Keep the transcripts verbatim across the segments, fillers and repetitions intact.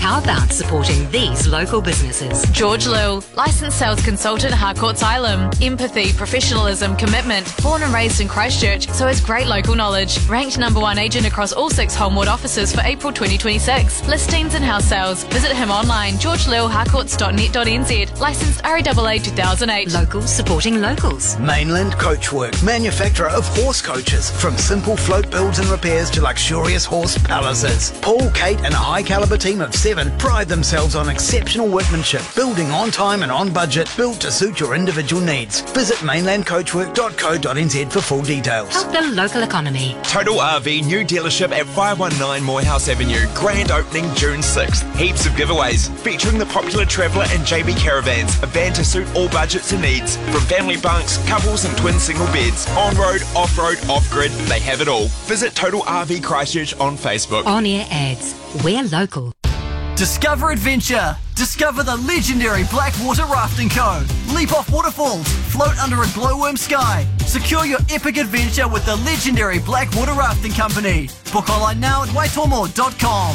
How about supporting these local businesses? George Lill, licensed sales consultant, Harcourt's Island. Empathy, professionalism, commitment. Born and raised in Christchurch, so has great local knowledge. Ranked number one agent across all six Homewood offices for April twenty twenty-six. Listings and house sales. Visit him online, george lill harcourts dot net dot n z. Licensed R A A A two thousand eight. Locals supporting locals. Mainland Coachwork, manufacturer of horse coaches. From simple float builds and repairs to luxurious horse palaces. Paul, Kate and a high calibre team of seven pride themselves on exceptional workmanship, building on time and on budget, built to suit your individual needs. Visit mainland coachwork dot co dot n z for full details. Help the local economy. Total R V new dealership at five one nine Morehouse Avenue. Grand opening June sixth. Heaps of giveaways featuring the popular Traveller and J B Caravans. A van to suit all budgets and needs. From family bunks, couples and twin single beds. On-road, off-road, off-grid. They have it all. Visit Total R V Christchurch on Facebook. On-air ads. We're local. Discover adventure. Discover the legendary Blackwater Rafting Co. Leap off waterfalls. Float under a glowworm sky. Secure your epic adventure with the legendary Blackwater Rafting Company. Book online now at waitomo dot com.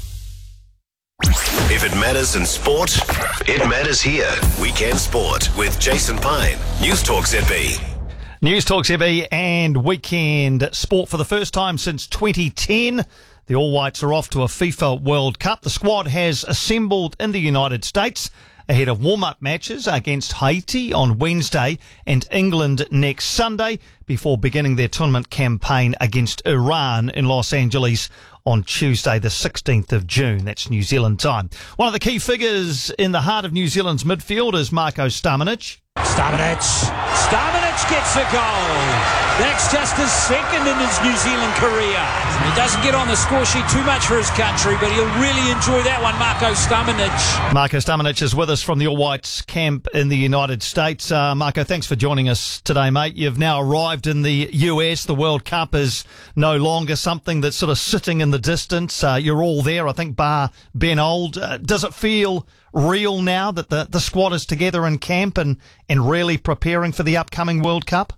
If it matters in sport, it matters here. Weekend Sport with Jason Pine. News Talk Z B. News Talk Z B and Weekend Sport for the first time since twenty ten. The All Whites are off to a FIFA World Cup. The squad has assembled in the United States ahead of warm-up matches against Haiti on Wednesday and England next Sunday before beginning their tournament campaign against Iran in Los Angeles on Tuesday the sixteenth of June. That's New Zealand time. One of the key figures in the heart of New Zealand's midfield is Marko Stamenic. Stamenic. Stamenic gets a goal. That's just his second in his New Zealand career. He doesn't get on the score sheet too much for his country, but he'll really enjoy that one, Marko Stamenic. Marko Stamenic is with us from the All Whites camp in the United States. Uh, Marko, thanks for joining us today, mate. You've now arrived in the U S. The World Cup is no longer something that's sort of sitting in the distance. Uh, you're all there, I think, bar Ben Old. Uh, does it feel real now that the, the squad is together in camp and, and really preparing for the upcoming World Cup?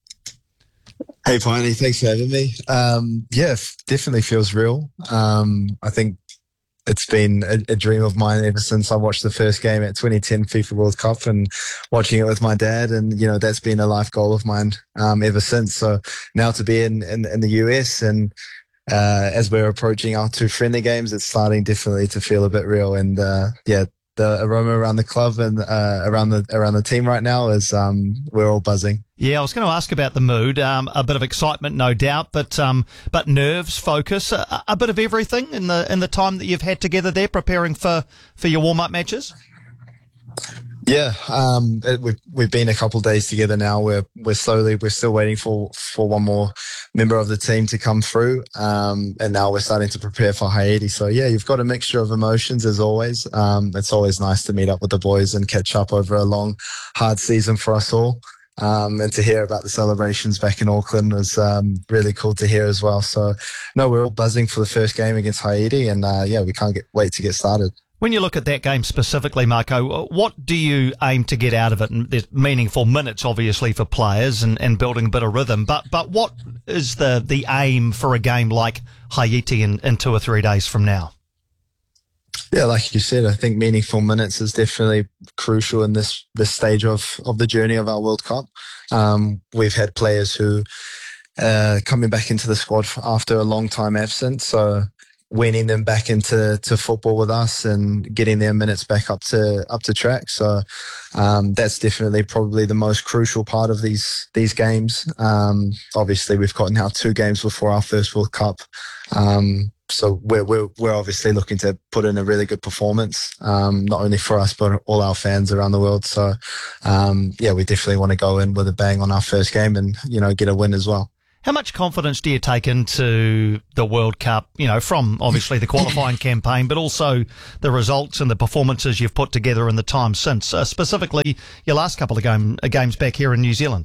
Hey, Piney, thanks for having me. Um, yeah, f- definitely feels real. Um, I think it's been a, a dream of mine ever since I watched the first game at twenty ten FIFA World Cup and watching it with my dad. And, you know, that's been a life goal of mine um, ever since. So now to be in, in, in the U S and uh, as we're approaching our two friendly games, it's starting definitely to feel a bit real. And, uh, yeah, the aroma around the club and uh, around the around the team right now is um, we're all buzzing. Yeah, I was going to ask about the mood. Um, a bit of excitement, no doubt, but um, but nerves, focus, a, a bit of everything in the in the time that you've had together there, preparing for, for your warm up matches. Yeah, um, it, we've we've been a couple of days together now. We're we're slowly we're still waiting for, for one more member of the team to come through, um, and now we're starting to prepare for Haiti. So yeah, you've got a mixture of emotions as always. Um, it's always nice to meet up with the boys and catch up over a long, hard season for us all. Um, and to hear about the celebrations back in Auckland was um, really cool to hear as well. So no, we're all buzzing for the first game against Haiti, and uh, yeah, we can't get, wait to get started. When you look at that game specifically, Marko, what do you aim to get out of it? And there's meaningful minutes, obviously, for players and, and building a bit of rhythm. But but what is the, the aim for a game like Haiti in, in two or three days from now? Yeah, like you said, I think meaningful minutes is definitely crucial in this, this stage of, of the journey of our World Cup. Um, we've had players who uh coming back into the squad after a long time absent, so winning them back into to football with us and getting their minutes back up to up to track. So um, that's definitely probably the most crucial part of these these games. Um, obviously, we've got now two games before our first World Cup. Um, so we're, we're we're obviously looking to put in a really good performance, um, not only for us but all our fans around the world. So um, yeah, we definitely want to go in with a bang on our first game and, you know, get a win as well. How much confidence do you take into the World Cup, you know, from obviously the qualifying campaign, but also the results and the performances you've put together in the time since, uh, specifically your last couple of game, uh, games back here in New Zealand?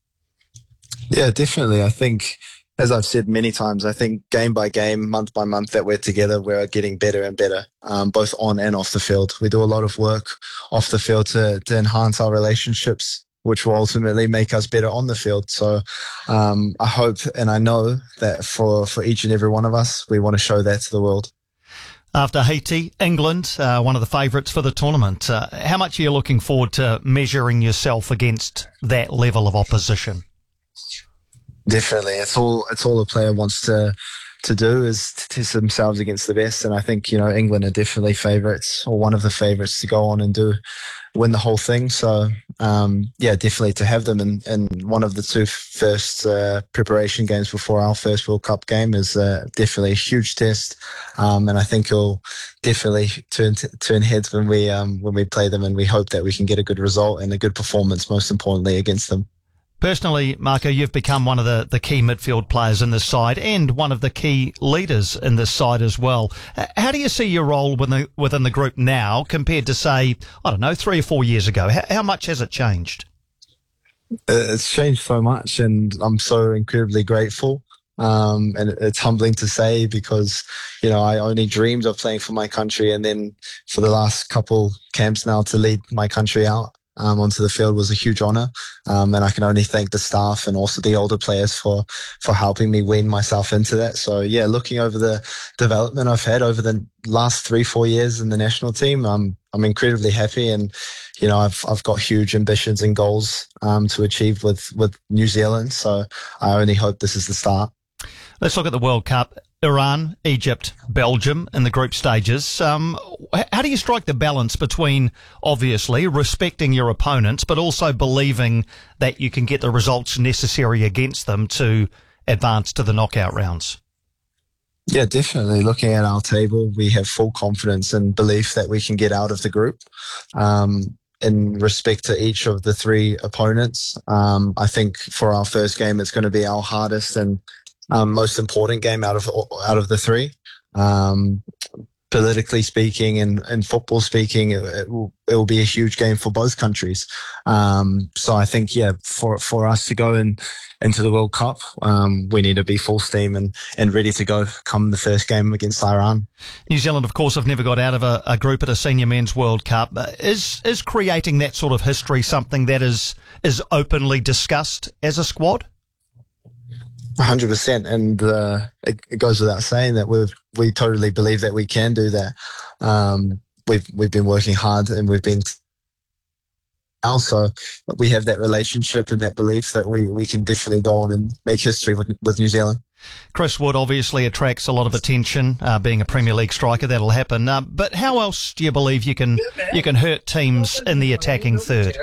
Yeah, definitely. I think, as I've said many times, I think game by game, month by month that we're together, we're getting better and better, um, both on and off the field. We do a lot of work off the field to, to enhance our relationships, which will ultimately make us better on the field. So um, I hope and I know that for, for each and every one of us, we want to show that to the world. After Haiti, England, uh, one of the favourites for the tournament. Uh, how much are you looking forward to measuring yourself against that level of opposition? Definitely, it's all it's all a player wants to to do is to test themselves against the best, and I think you know England are definitely favourites or one of the favourites to go on and do win the whole thing. So um, yeah, definitely to have them in, in one of the two first uh, preparation games before our first World Cup game is uh, definitely a huge test, um, and I think it'll definitely turn t- turn heads when we um, when we play them, and we hope that we can get a good result and a good performance, most importantly against them. Personally, Marco, you've become one of the, the key midfield players in this side and one of the key leaders in this side as well. How do you see your role within the, within the group now compared to, say, I don't know, three or four years ago? How, how much has it changed? It's changed so much, and I'm so incredibly grateful. Um, and it's humbling to say because, you know, I only dreamed of playing for my country, and then for the last couple camps now to lead my country out Um, onto the field was a huge honour, um, and I can only thank the staff and also the older players for for helping me wean myself into that. So yeah, looking over the development I've had over the last three four years in the national team, I'm I'm incredibly happy, and you know I've I've got huge ambitions and goals um, to achieve with with New Zealand. So I only hope this is the start. Let's look at the World Cup. Iran, Egypt, Belgium in the group stages. Um, how do you strike the balance between, obviously, respecting your opponents, but also believing that you can get the results necessary against them to advance to the knockout rounds? Yeah, definitely. Looking at our table, we have full confidence and belief that we can get out of the group. Um, in respect to each of the three opponents, um, I think for our first game, it's going to be our hardest and Um, most important game out of out of the three. Um, politically speaking and, and football speaking, it, it, will, it will be a huge game for both countries. Um, so I think, yeah, for for us to go in, into the World Cup, um, we need to be full steam and, and ready to go come the first game against Iran. New Zealand, of course, have never got out of a, a group at a senior men's World Cup. Is is creating that sort of history something that is is openly discussed as a squad? one hundred percent, and uh, it, it goes without saying that we we totally believe that we can do that. Um, we've we've been working hard, and we've been also we have that relationship and that belief that we, we can definitely go on and make history with, with New Zealand. Chris Wood obviously attracts a lot of attention, uh, being a Premier League striker. That'll happen. Uh, but how else do you believe you can you can hurt teams in the attacking third?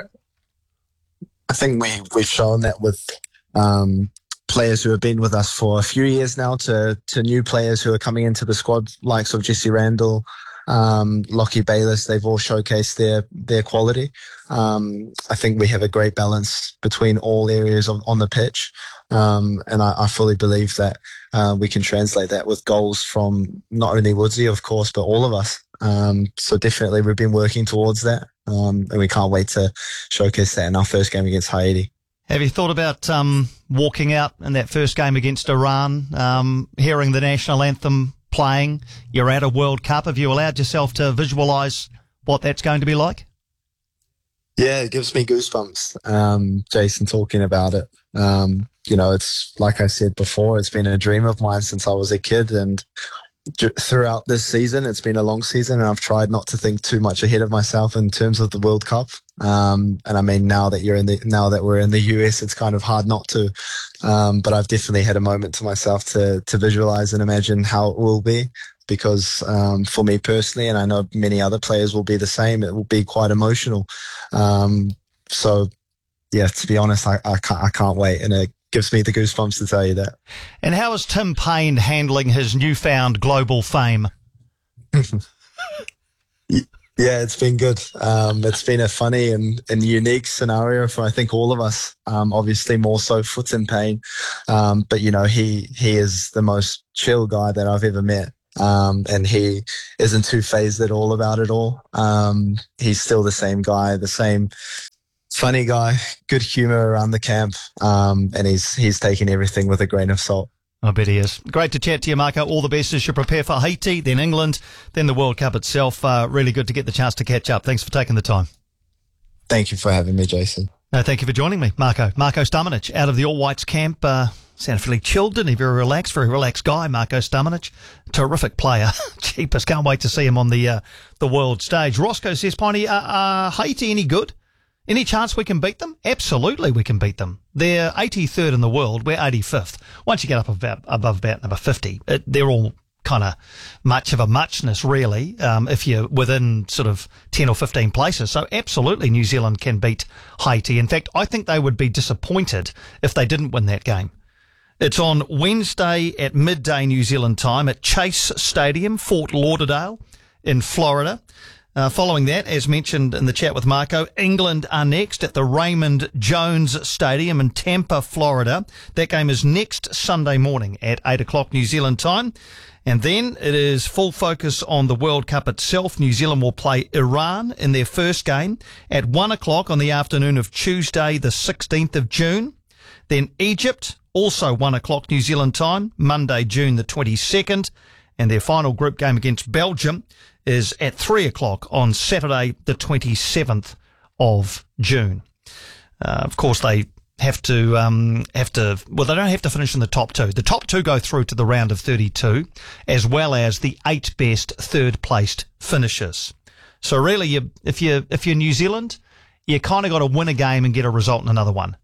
I think we we've shown that with. Um, players who have been with us for a few years now to to new players who are coming into the squad, likes of Jesse Randall, um, Lockie Bayliss. They've all showcased their their quality. Um, I think we have a great balance between all areas of, on the pitch, um, and I, I fully believe that uh, we can translate that with goals from not only Woodsy, of course, but all of us. Um, so definitely we've been working towards that, um, and we can't wait to showcase that in our first game against Haiti. Have you thought about um, walking out in that first game against Iran, um, hearing the national anthem playing? You're at a World Cup. Have you allowed yourself to visualise what that's going to be like? Yeah, it gives me goosebumps, um, Jason, talking about it. Um, you know, it's like I said before, it's been a dream of mine since I was a kid, and throughout this season, it's been a long season, and I've tried not to think too much ahead of myself in terms of the World Cup. Um, and I mean, now that you're in the, now that we're in the U S, it's kind of hard not to. Um, but I've definitely had a moment to myself to, to visualize and imagine how it will be, because, um, for me personally, and I know many other players will be the same, it will be quite emotional. Um, so yeah, to be honest, I, I can't, I can't wait. And it gives me the goosebumps to tell you that. And how is Tim Payne handling his newfound global fame? Yeah, it's been good. Um, it's been a funny and, and unique scenario for, I think, all of us. Um, obviously more so for Tim Payne. Um, but, you know, he, he is the most chill guy that I've ever met. Um, and he isn't too phased at all about it all. Um, he's still the same guy, the same funny guy, good humor around the camp. Um, and he's, he's taking everything with a grain of salt. I bet he is. Great to chat to you, Marco. All the best as you prepare for Haiti, then England, then the World Cup itself. Uh, really good to get the chance to catch up. Thanks for taking the time. Thank you for having me, Jason. No, thank you for joining me, Marco. Marko Stamenic out of the All Whites camp. Uh, Sounded fairly chilled, didn't he? Very relaxed, very relaxed guy, Marko Stamanic. Terrific player. Jeepers, can't wait to see him on the uh, the world stage. Roscoe says, Piney, uh, uh, Haiti any good? Any chance we can beat them? Absolutely we can beat them. They're eighty-third in the world. We're eighty-fifth. Once you get up about, above about number fifty, it, they're all kind of much of a muchness, really, um, if you're within sort of ten or fifteen places. So absolutely New Zealand can beat Haiti. In fact, I think they would be disappointed if they didn't win that game. It's on Wednesday at midday New Zealand time at Chase Stadium, Fort Lauderdale in Florida. Uh, following that, as mentioned in the chat with Marco, England are next at the Raymond Jones Stadium in Tampa, Florida. That game is next Sunday morning at eight o'clock New Zealand time. And then it is full focus on the World Cup itself. New Zealand will play Iran in their first game at one o'clock on the afternoon of Tuesday, the sixteenth of June. Then Egypt, also one o'clock New Zealand time, Monday, June the twenty-second. And their final group game against Belgium is at three o'clock on Saturday, the twenty-seventh of June. Uh, of course, they have to, um, have to, well, they don't have to finish in the top two. The top two go through to the round of thirty-two, as well as the eight best third placed finishers. So really, you, if you, if you're New Zealand, you kind of got to win a game and get a result in another one.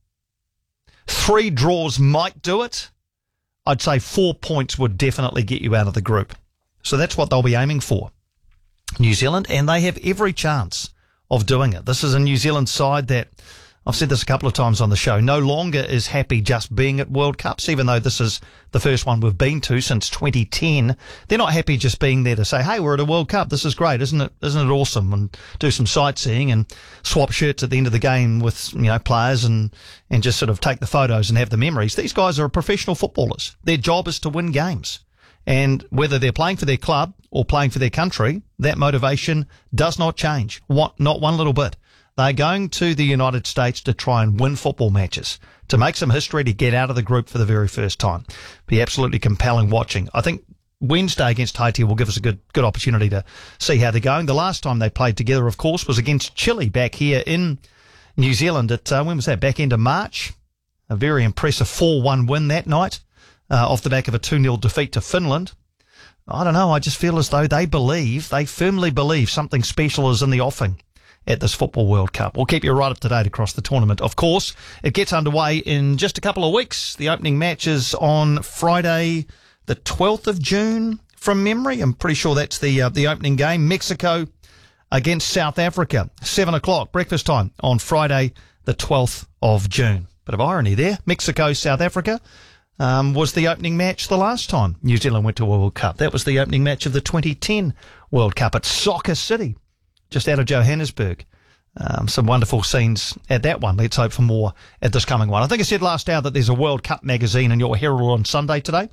Three draws might do it. I'd say four points would definitely get you out of the group. So that's what they'll be aiming for, New Zealand, and they have every chance of doing it. This is a New Zealand side that, I've said this a couple of times on the show, no longer is happy just being at World Cups, even though this is the first one we've been to since twenty ten. They're not happy just being there to say, hey, we're at a World Cup. This is great. Isn't it? Isn't it awesome? And do some sightseeing and swap shirts at the end of the game with, you know, players and, and just sort of take the photos and have the memories. These guys are professional footballers. Their job is to win games. And whether they're playing for their club or playing for their country, that motivation does not change. What, not one little bit. They're going to the United States to try and win football matches, to make some history, to get out of the group for the very first time. Be absolutely compelling watching. I think Wednesday against Haiti will give us a good good opportunity to see how they're going. The last time they played together, of course, was against Chile back here in New Zealand at, uh, when was that, back end of March? A very impressive four one win that night, uh, off the back of a two nil defeat to Finland. I don't know, I just feel as though they believe, they firmly believe something special is in the offing at this Football World Cup. We'll keep you right up to date across the tournament. Of course, it gets underway in just a couple of weeks. The opening match is on Friday, the twelfth of June, from memory. I'm pretty sure that's the uh, the opening game. Mexico against South Africa, seven o'clock, breakfast time on Friday, the twelfth of June. Bit of irony there. Mexico, South Africa um, was the opening match the last time New Zealand went to a World Cup. That was the opening match of the twenty ten World Cup at Soccer City, just out of Johannesburg. Um, some wonderful scenes at that one. Let's hope for more at this coming one. I think I said last hour that there's a World Cup magazine in your Herald on Sunday today.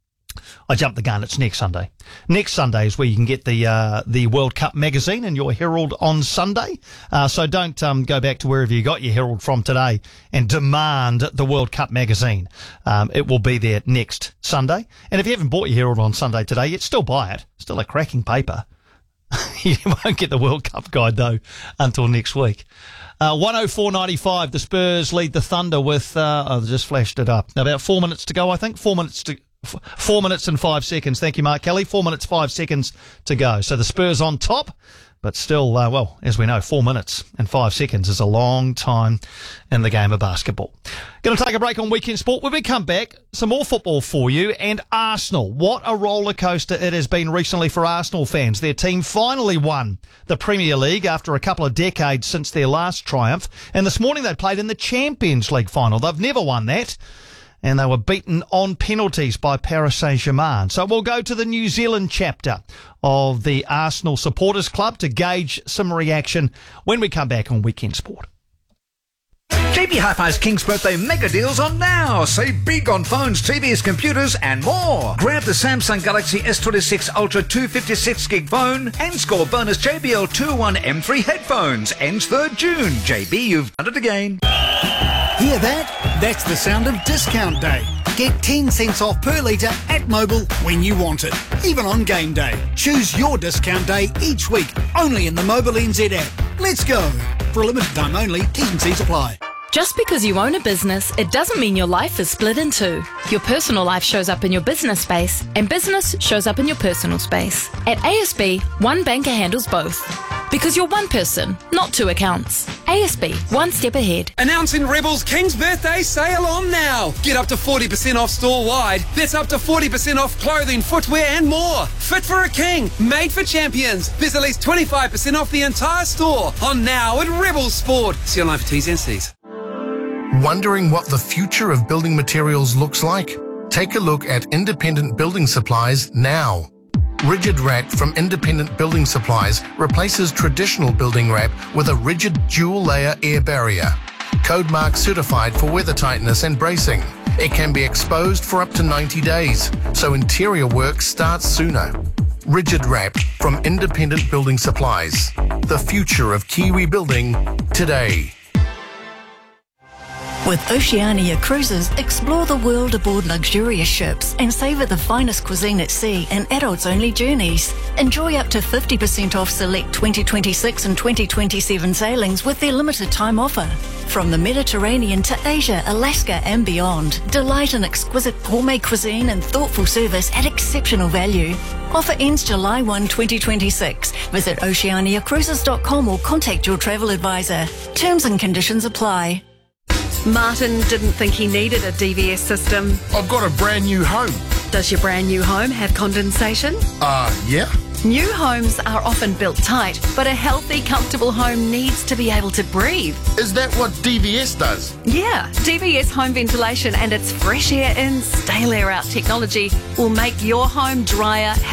I jumped the gun. It's next Sunday. Next Sunday is where you can get the uh, the World Cup magazine in your Herald on Sunday. Uh, so don't um, go back to wherever you got your Herald from today and demand the World Cup magazine. Um, it will be there next Sunday. And if you haven't bought your Herald on Sunday today, yet still buy it. Still a cracking paper. You won't get the World Cup guide, though, until next week. Uh, one oh four ninety-five, the Spurs lead the Thunder with, uh, I just flashed it up. Now, about four minutes to go, I think. Four minutes to, f- four minutes and five seconds. Thank you, Mark Kelly. Four minutes, five seconds to go. So the Spurs on top, but still, uh, well, as we know, four minutes and five seconds is a long time in the game of basketball. Going to take a break on Weekend Sport. When we come back, some more football for you, and Arsenal. What a roller coaster it has been recently for Arsenal fans. Their team finally won the Premier League after a couple of decades since their last triumph, and this morning they played in the Champions League final. They've never won that, and they were beaten on penalties by Paris Saint-Germain. So we'll go to the New Zealand chapter of the Arsenal Supporters Club to gauge some reaction when we come back on Weekend Sport. J B Hi-Fi's King's Birthday mega deals on now. Save big on phones, T Vs, computers and more. Grab the Samsung Galaxy S twenty-six Ultra two hundred fifty-six gig phone and score bonus J B L two oh one M three headphones. Ends third June. J B, you've done it again. Hear that? That's the sound of discount day. Get ten cents off per litre at Mobil when you want it, even on game day. Choose your discount day each week, only in the Mobil N Z app. Let's go. For a limited time only, T's and C's apply. Just because you own a business, it doesn't mean your life is split in two. Your personal life shows up in your business space, and business shows up in your personal space. At A S B, one banker handles both. Because you're one person, not two accounts. A S B, one step ahead. Announcing Rebel's King's Birthday sale on now. Get up to forty percent off store-wide. That's up to forty percent off clothing, footwear and more. Fit for a king, made for champions. There's at least twenty-five percent off the entire store. On now at Rebel Sport. See online for T's and C's. Wondering what the future of building materials looks like? Take a look at Independent Building Supplies now. Rigid Wrap from Independent Building Supplies replaces traditional building wrap with a rigid dual-layer air barrier. Code Mark certified for weather tightness and bracing. It can be exposed for up to ninety days, so interior work starts sooner. Rigid Wrap from Independent Building Supplies. The future of Kiwi building today. With Oceania Cruises, explore the world aboard luxurious ships and savour the finest cuisine at sea and adults-only journeys. Enjoy up to fifty percent off select twenty twenty-six and twenty twenty-seven sailings with their limited time offer. From the Mediterranean to Asia, Alaska and beyond, delight in exquisite gourmet cuisine and thoughtful service at exceptional value. Offer ends July first, twenty twenty-six. Visit oceania cruises dot com or contact your travel advisor. Terms and conditions apply. Martin didn't think he needed a D V S system. I've got a brand new home. Does your brand new home have condensation? Uh, yeah. New homes are often built tight, but a healthy, comfortable home needs to be able to breathe. Is that what D V S does? Yeah, D V S Home Ventilation and its fresh air in, stale air out technology will make your home drier,